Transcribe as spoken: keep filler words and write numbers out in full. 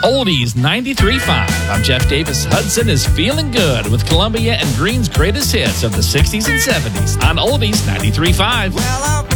Oldies ninety-three point five. I'm Jeff Davis. Hudson is feeling good with Columbia and Green's greatest hits of the sixties and seventies on Oldies ninety-three point five. Well,